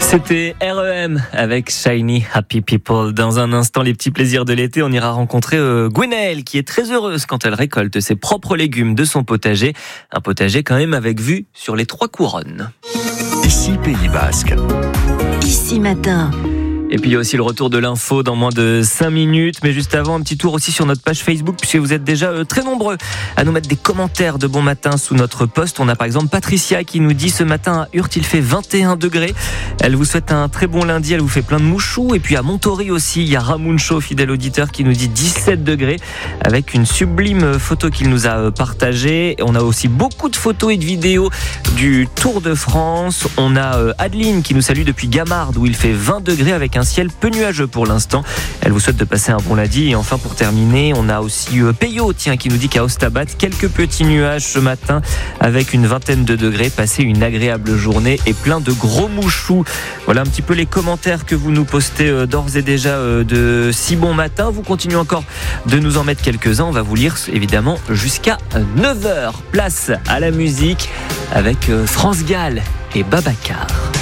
C'était REM avec Shiny Happy People. Dans un instant, les petits plaisirs de l'été, on ira rencontrer Gwenaëlle qui est très heureuse quand elle récolte ses propres légumes de son potager. Un potager quand même avec vue sur les 3 couronnes. Ici Pays Basque. Ici Matin. Et puis il y a aussi le retour de l'info dans moins de 5 minutes. Mais juste avant, un petit tour aussi sur notre page Facebook, puisque vous êtes déjà très nombreux à nous mettre des commentaires de bon matin sous notre post. On a par exemple Patricia qui nous dit: ce matin à Hurt, il fait 21 degrés. Elle vous souhaite un très bon lundi, elle vous fait plein de mouchous. Et puis à Montori aussi, il y a Ramouncho, fidèle auditeur, qui nous dit 17 degrés, avec une sublime photo qu'il nous a partagée. On a aussi beaucoup de photos et de vidéos du Tour de France. On a Adeline qui nous salue depuis Gamarde, où il fait 20 degrés avec un ciel peu nuageux pour l'instant. Elle vous souhaite de passer un bon lundi. Et enfin, pour terminer, on a aussi Peyo, qui nous dit qu'à Ostabat, quelques petits nuages ce matin avec une vingtaine de degrés. Passez une agréable journée et plein de gros mouchous. Voilà un petit peu les commentaires que vous nous postez d'ores et déjà de si bon matin. Vous continuez encore de nous en mettre quelques-uns. On va vous lire évidemment jusqu'à 9h. Place à la musique avec France Gall et Babacar.